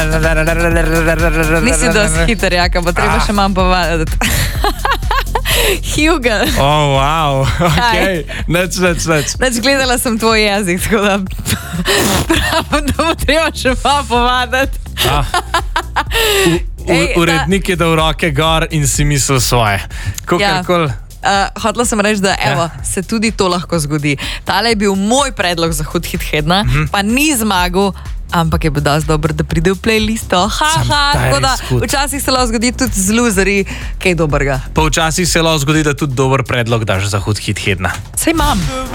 Nisi dosti hiter, Jaka, bo treba še manj povaditi. Hugo. Wow, ok, neč. Gledala sem tvoj jezik, tako da pravim, da bo treba še manj povaditi. Urednik je dal roke gor in si mislil svoje. Kakorkoli. Hotela sem reči, da se tudi to lahko zgodi. Tale je bil moj predlog za hud hit tedna, pa ni zmagal, ampak je bil dosti dober, da pride v playlisto. Tako da včasih se lahko zgodi tudi z luzerji kaj dobrega. Pa včasih se lahko zgodi, da tudi dober predlog daš za hud hit tedna. Saj imam.